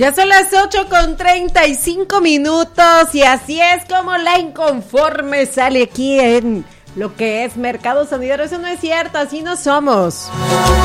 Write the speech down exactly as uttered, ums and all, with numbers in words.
Ya son las ocho con treinta y cinco minutos y así es como la inconforme sale aquí en lo que es Mercado Sonidero. Eso no es cierto, así no somos.